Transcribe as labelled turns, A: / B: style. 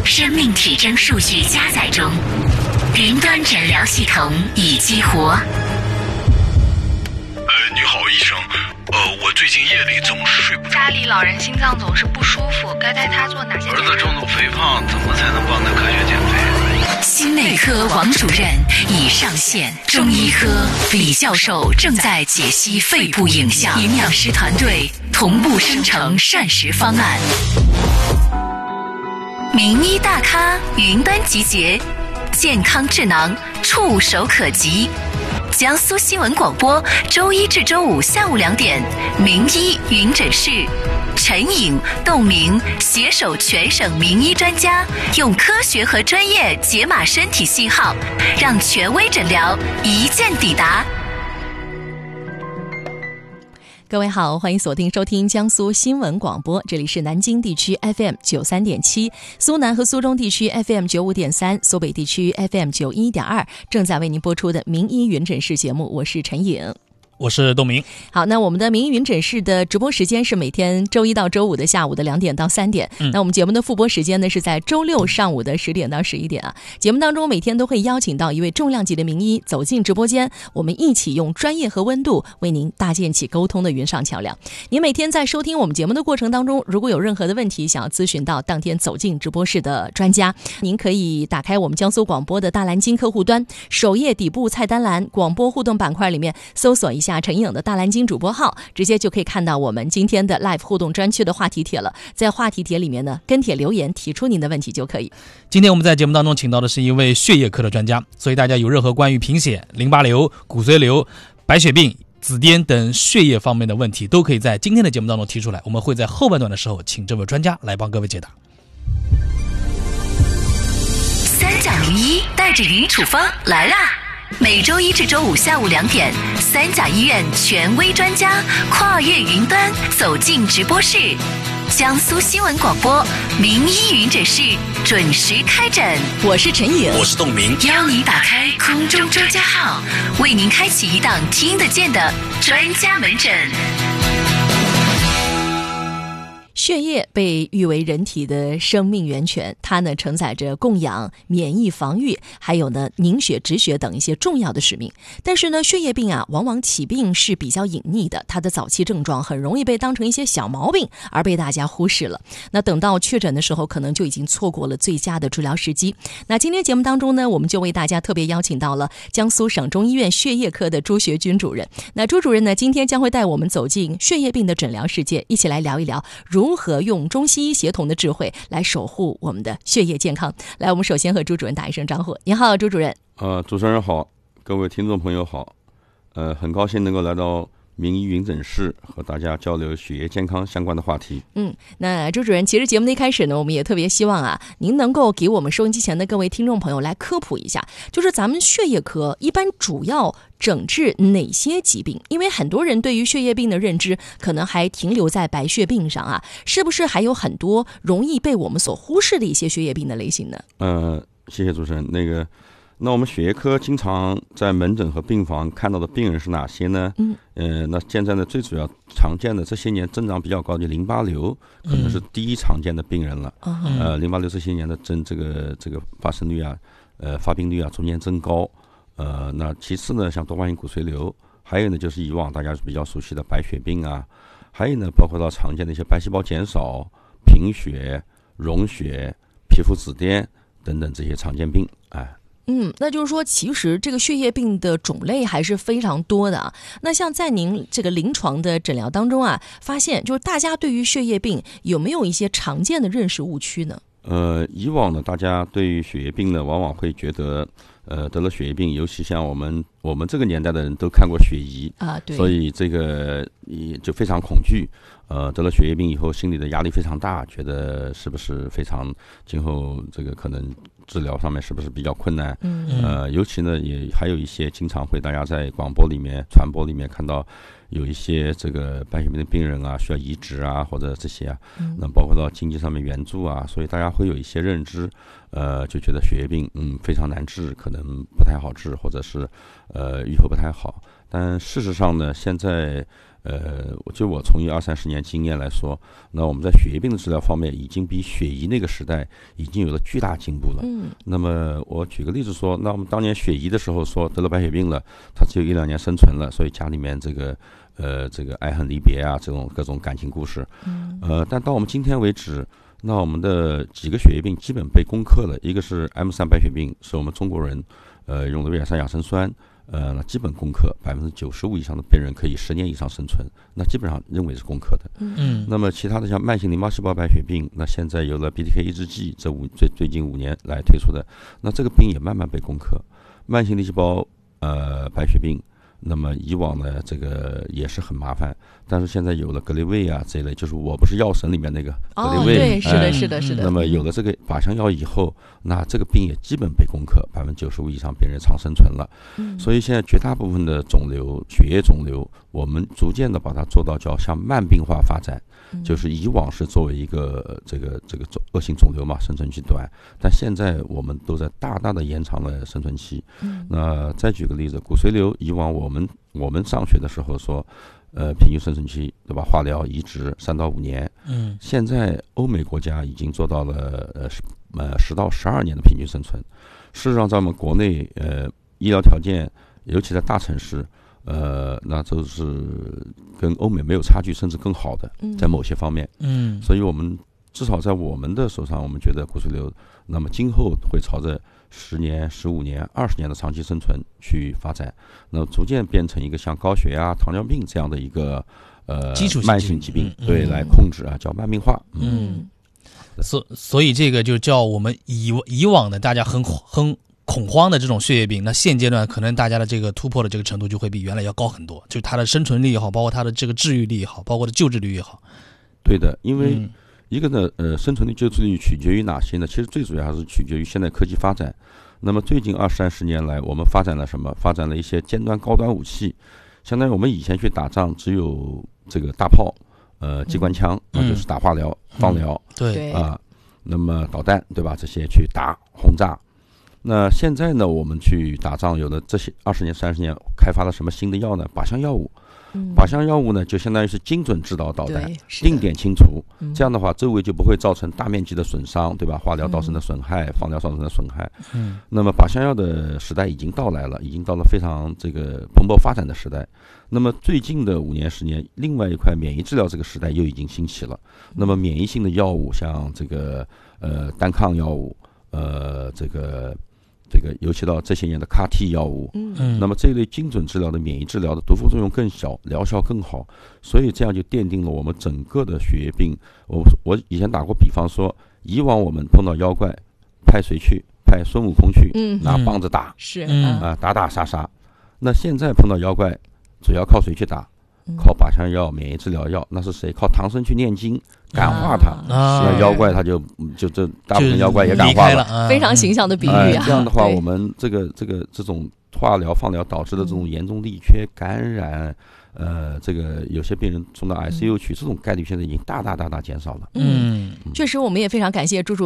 A: 生命体征数据加载中，云端诊疗系统已激活。
B: 你好，医生。我最近夜里总是睡不着。
C: 家里老人心脏总是不舒服，该带他做哪些？
B: 儿子重度肥胖，怎么才能帮他科学减肥？
A: 心内科王主任已上线，中医科李教授正在解析肺部影像，营养师团队同步生成膳食方案。名医大咖云端集结，健康智囊触手可及。江苏新闻广播，周一至周五下午2点，名医云诊室，陈颖、窦明携手全省名医专家，用科学和专业解码身体信号，让权威诊疗一键抵达。
D: 各位好，欢迎锁定收听江苏新闻广播，这里是南京地区 FM 93.7，苏南和苏中地区 FM 95.3，苏北地区 FM 91.2，正在为您播出的名医云诊室节目，我是陈颖。
E: 我是窦明。
D: 好，那我们的名医云诊室的直播时间是每天周一到周五的下午的2点到3点。那我们节目的复播时间呢是在周六上午的10点到11点啊。节目当中每天都会邀请到一位重量级的名医走进直播间，我们一起用专业和温度为您搭建起沟通的云上桥梁。您每天在收听我们节目的过程当中，如果有任何的问题想要咨询到当天走进直播室的专家，您可以打开我们江苏广播的大蓝鲸客户端，首页底部菜单栏广播互动板块里面搜索一下陈颖的大蓝鲸主播号，直接就可以看到我们今天的 live 互动专区的话题帖了。在话题帖里面呢，跟帖留言提出您的问题就可以。
E: 今天我们在节目当中请到的是一位血液科的专家，所以大家有任何关于贫血、淋巴瘤、骨髓瘤、白血病、紫癜等血液方面的问题，都可以在今天的节目当中提出来，我们会在后半段的时候请这位专家来帮各位解答。
A: 三甲名医带着云处方来啦！每周一至周五下午2点，三甲医院权威专家跨越云端走进直播室，江苏新闻广播名医云诊室准时开诊。
D: 我是陈颖，
B: 我是窦明，
A: 邀您打开空中专家号，为您开启一档听得见的专家门诊。
D: 血液被誉为人体的生命源泉，它呢承载着供氧、免疫、防御，还有呢凝血、止血等一些重要的使命。但是呢，血液病啊，往往起病是比较隐匿的，它的早期症状很容易被当成一些小毛病而被大家忽视了。那等到确诊的时候，可能就已经错过了最佳的治疗时机。那今天节目当中呢，我们就为大家特别邀请到了江苏省中医院血液科的朱学军主任。那朱主任呢，今天将会带我们走进血液病的诊疗世界，一起来聊一聊如何用中西医协同的智慧来守护我们的血液健康。来，我们首先和朱主任打一声招呼。你好，朱主任。
F: 主持人好，各位听众朋友好。很高兴能够来到名医云诊室和大家交流血液健康相关的话题。
D: 那朱主任，其实节目的一开始呢，我们也特别希望啊，您能够给我们收音机前的各位听众朋友来科普一下，就是咱们血液科一般主要诊治哪些疾病？因为很多人对于血液病的认知可能还停留在白血病上啊，是不是还有很多容易被我们所忽视的一些血液病的类型呢？
F: 谢谢主持人。那我们血液科经常在门诊和病房看到的病人是哪些呢？那现在呢，最主要常见的这些年增长比较高的淋巴瘤，可能是第一常见的病人了。淋巴瘤这些年的这个发生率啊，发病率啊逐年增高。那其次呢，像多发性骨髓瘤，还有呢就是以往大家比较熟悉的白血病啊，还有呢包括到常见的一些白细胞减少、贫血、溶血、皮肤紫癜等等这些常见病。
D: 那就是说其实这个血液病的种类还是非常多的啊。那像在您这个临床的诊疗当中啊，发现就是大家对于血液病有没有一些常见的认识误区呢？
F: 以往呢，大家对于血液病呢，往往会觉得得了血液病，尤其像我们这个年代的人都看过血疑啊，对，所以这个也就非常恐惧。得了血液病以后，心里的压力非常大，觉得是不是非常今后这个可能治疗上面是不是比较困难？尤其呢，也还有一些经常会大家在广播里面、传播里面看到有一些这个白血病的病人啊，需要移植啊，或者这些啊，那包括到经济上面援助啊，所以大家会有一些认知，就觉得血液病非常难治，可能不太好治，或者是预后不太好。 但事实上呢，现在就我从业20-30年经验来说，那我们在血液病的治疗方面已经比血疑那个时代已经有了巨大进步了。那么我举个例子说，那我们当年血疑的时候说得了白血病了，他只有1-2年生存了，所以家里面这个爱恨离别啊，这种各种感情故事。但到我们今天为止，那我们的几个血液病基本被攻克了，一个是 M3 白血病，是我们中国人用的喹尔山亚砷酸。那基本攻克，95%以上的病人可以10年以上生存，那基本上认为是攻克的。那么其他的像慢性淋巴细胞白血病，那现在有了 BTK 抑制剂，最近5年来推出的，那这个病也慢慢被攻克。慢性粒细胞白血病，那么以往呢这个也是很麻烦，但是现在有了格列卫啊这一类，就是我不是药神里面那个格列卫，
D: 对，是的。
F: 那么有了这个靶向药以后，那这个病也基本被攻克，95%以上病人长生存了。所以现在绝大部分的肿瘤，血液肿瘤，我们逐渐的把它做到叫向慢病化发展。就是以往是作为一个这个恶性肿瘤嘛，生存期短，但现在我们都在大大的延长了生存期。那再举个例子，骨髓瘤，以往我们上学的时候说，平均生存期对吧？化疗移植3到5年。现在欧美国家已经做到了10到12年的平均生存。事实上，在我们国内医疗条件，尤其在大城市。那都是跟欧美没有差距，甚至更好的，在某些方面。所以我们至少在我们的手上，我们觉得骨髓瘤，那么今后会朝着10年、15年、20年的长期生存去发展，那逐渐变成一个像高血压、糖尿病这样的一个
E: 基础
F: 慢性疾病，对，来控制啊，叫慢病化。
E: 所以这个就叫我们以往的大家很恐慌的这种血液病，那现阶段可能大家的这个突破的这个程度就会比原来要高很多，就是它的生存率也好，包括它的这个治愈率也好，包括它的救治率也好。
F: 对的，因为一个呢，生存率、救治率取决于哪些呢？其实最主要还是取决于现代科技发展。那么最近20-30年来，我们发展了什么？发展了一些尖端、高端武器，相当于我们以前去打仗只有这个大炮、机关枪，就是打化疗、放疗，
E: 对
F: 啊，那么导弹，对吧？这些去打轰炸。那现在呢，我们去打仗，有了这些20年、30年，开发了什么新的药呢？靶向药物。靶向药物呢，就相当于是精准制导导弹，定点清除。这样的话，周围就不会造成大面积的损伤，对吧？化疗造成的损害，放疗造成的损害。那么靶向药的时代已经到来了，已经到了非常这个蓬勃发展的时代。那么最近的5年、10年，另外一块免疫治疗这个时代又已经兴起了。那么免疫性的药物，像这个单抗药物，这个尤其到这些年的 CAR-T 药物，那么这一类精准治疗的免疫治疗的毒副作用更小，疗效更好，所以这样就奠定了我们整个的血液病。我以前打过比方说，以往我们碰到妖怪，派谁去？派孙悟空去，拿棒子打，打打杀杀。那现在碰到妖怪，主要靠谁去打？靠靶向药、免疫治疗药，那是谁？靠唐僧去念经感化他，那妖怪他就这大部分妖怪也感化了，
D: 非常形象的比喻啊。
F: 这样的话，我们这种化疗、放疗导致的这种严重力缺、感染，这个有些病人送到 ICU 去，这种概率现在已经大大减少了。
D: 确实，我们也非常感谢朱主